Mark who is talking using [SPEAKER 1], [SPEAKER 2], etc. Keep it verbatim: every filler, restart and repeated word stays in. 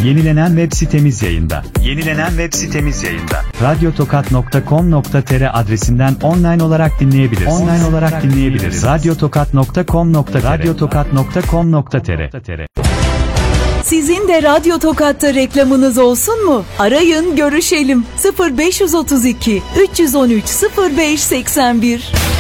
[SPEAKER 1] Yenilenen web sitemiz yayında. Yenilenen web sitemiz yayında. radyotokat nokta com nokta tr adresinden online olarak dinleyebilirsiniz. Online olarak dinleyebiliriz. radyotokat nokta com nokta tr radyotokat nokta com nokta tr.
[SPEAKER 2] Sizin de Radyo Tokat'ta reklamınız olsun mu? Arayın, görüşelim. sıfır beş otuz iki üç yüz on üç sıfır beş seksen bir